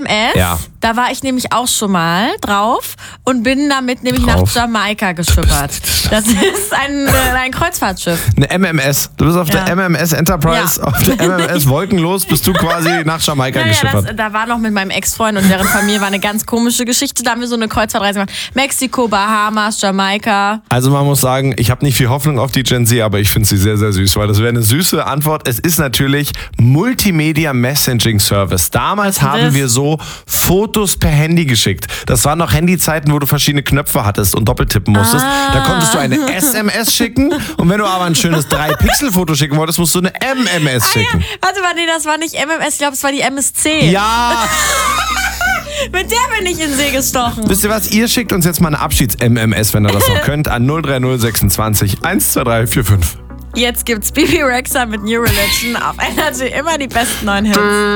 MMS, Ja. Da war ich nämlich auch schon mal drauf und bin damit nämlich nach Jamaika geschippert. Das ist ein Kreuzfahrtschiff. Eine MMS. Du bist auf der MMS Enterprise, auf der MMS Wolkenlos, bist du quasi nach Jamaika geschippert. Da war noch mit meinem Ex-Freund und deren Familie war eine ganz komische Geschichte. Da haben wir so eine Kreuzfahrtreise gemacht. Mexiko, Bahamas, Jamaika. Also man muss sagen, ich habe nicht viel Hoffnung auf die Gen Z, aber ich finde sie sehr, sehr süß, weil das wäre eine süße Antwort. Es ist natürlich Multimedia Messaging Service. Damals haben wir so Fotos per Handy geschickt. Das waren noch Handyzeiten, wo du verschiedene Knöpfe hattest und doppeltippen musstest. Da konntest du eine SMS schicken und wenn du aber ein schönes 3-Pixel-Foto schicken wolltest, musst du eine MMS schicken. Warte mal, nee, das war nicht MMS, ich glaube, es war die MSC. Ja! Mit der bin ich in See gestochen. Wisst ihr was? Ihr schickt uns jetzt mal eine Abschieds-MMS, wenn ihr das noch könnt, an 03026 12345. Jetzt gibt's Bibi Rexha mit New Religion auf Energy. Immer die besten neuen Hits.